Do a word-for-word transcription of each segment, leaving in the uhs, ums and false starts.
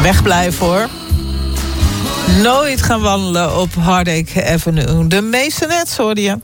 Wegblijven hoor. Nooit gaan wandelen op Heartache Avenue. De Masonets hoorde je.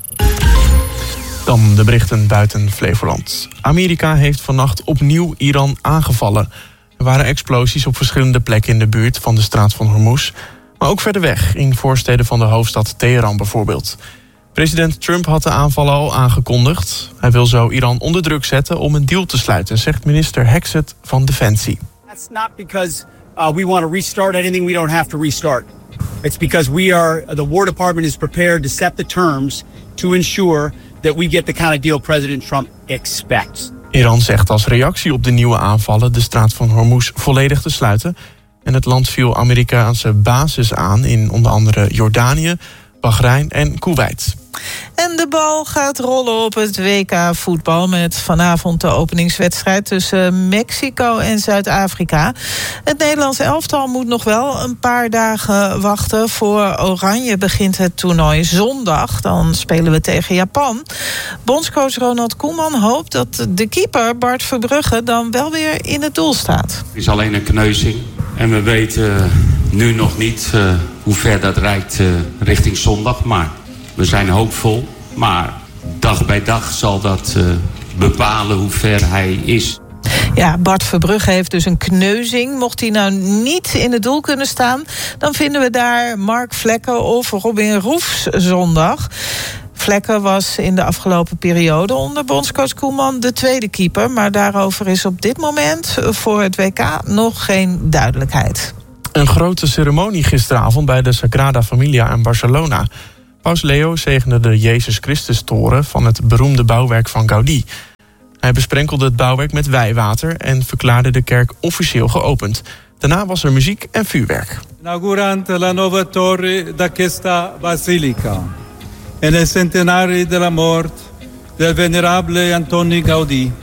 Dan de berichten buiten Flevoland. Amerika heeft vannacht opnieuw Iran aangevallen. Er waren explosies op verschillende plekken in de buurt van de straat van Hormuz. Maar ook verder weg, in voorsteden van de hoofdstad Teheran bijvoorbeeld. President Trump had de aanvallen al aangekondigd. Hij wil zo Iran onder druk zetten om een deal te sluiten, zegt minister Hexet van Defensie. That's not because uh, we want to restart anything we don't have to restart. It's because we are, the War Department is prepared to set the terms to ensure that we get the kind of deal President Trump expects. Iran zegt als reactie op de nieuwe aanvallen de straat van Hormuz volledig te sluiten. En het land viel Amerikaanse bases aan in onder andere Jordanië, Bahrein en Kuwait. En de bal gaat rollen op het W K voetbal met vanavond de openingswedstrijd tussen Mexico en Zuid-Afrika. Het Nederlands elftal moet nog wel een paar dagen wachten. Voor Oranje begint het toernooi zondag. Dan spelen we tegen Japan. Bondscoach Ronald Koeman hoopt dat de keeper Bart Verbrugge dan wel weer in het doel staat. Het is alleen een kneuzing en we weten nu nog niet uh, hoe ver dat reikt uh, richting zondag, maar we zijn hoopvol, maar dag bij dag zal dat uh, bepalen hoe ver hij is. Ja, Bart Verbrugge heeft dus een kneuzing. Mocht hij nou niet in het doel kunnen staan, dan vinden we daar Mark Vlekken of Robin Roefs zondag. Vlekken was in de afgelopen periode onder bondscoach Koeman de tweede keeper, maar daarover is op dit moment voor het W K nog geen duidelijkheid. Een grote ceremonie gisteravond bij de Sagrada Familia in Barcelona. Paus Leo zegende de Jezus Christus-toren van het beroemde bouwwerk van Gaudí. Hij besprenkelde het bouwwerk met wijwater en verklaarde de kerk officieel geopend. Daarna was er muziek en vuurwerk. Inaugurant la nuova torre d'aquesta basilica. En el centenario della morte del venerabile Antoni Gaudí,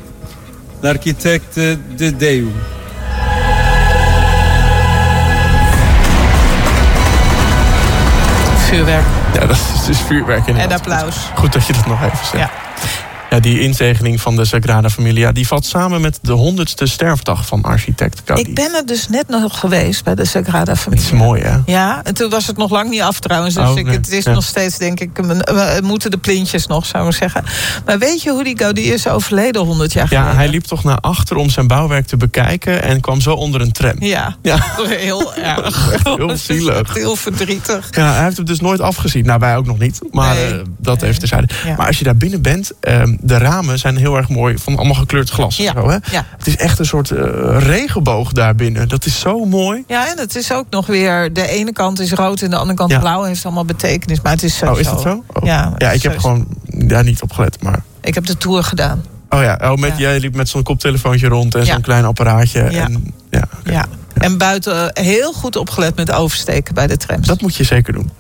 l'architecte de Deu. Vuurwerk. Ja, dat is dus vuurwerk inderdaad. En applaus. Goed dat je dat nog even zegt. Ja. Ja, die inzegening van de Sagrada Familia die valt samen met de honderdste sterfdag van architect Gaudí. Ik ben er dus net nog geweest bij de Sagrada Familia. Het is mooi, hè? Ja, en toen was het nog lang niet af trouwens. Dus oh, ik, nee. het is ja. nog steeds, denk ik, we moeten de plintjes nog, zou ik zeggen. Maar weet je hoe die Gaudí is overleden honderd jaar geleden? Ja, hij liep toch naar achter om zijn bouwwerk te bekijken en kwam zo onder een tram. Ja, ja. heel erg. Echt heel zielig. Heel verdrietig. Ja, hij heeft het dus nooit afgezien. Nou, wij ook nog niet. Maar nee, uh, dat nee. even terzijde. Ja. Maar als je daar binnen bent, uh, de ramen zijn heel erg mooi, van allemaal gekleurd glas. Ja. Zo, hè? Ja. Het is echt een soort uh, regenboog daar binnen. Dat is zo mooi. Ja, en het is ook nog weer, de ene kant is rood en de andere kant ja. blauw. Heeft allemaal betekenis, maar het is zo. Oh, is dat zo? Oh. Ja, ja, ik heb zo gewoon daar niet op gelet. Maar ik heb de tour gedaan. Oh ja, oh, met, ja. jij liep met zo'n koptelefoontje rond en ja. zo'n klein apparaatje. Ja. En, ja, okay. ja. En buiten heel goed opgelet met oversteken bij de trams. Dat moet je zeker doen.